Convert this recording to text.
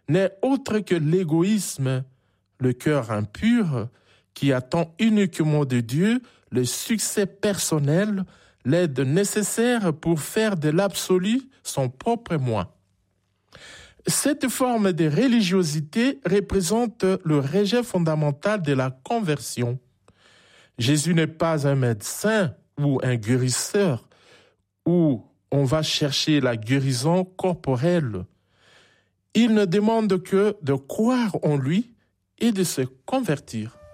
n'est autre que l'égoïsme, le cœur impur, qui attend uniquement de Dieu le succès personnel, l'aide nécessaire pour faire de l'absolu son propre moi. Cette forme de religiosité représente le rejet fondamental de la conversion. Jésus n'est pas un médecin ou un guérisseur où on va chercher la guérison corporelle. Il ne demande que de croire en lui et de se convertir.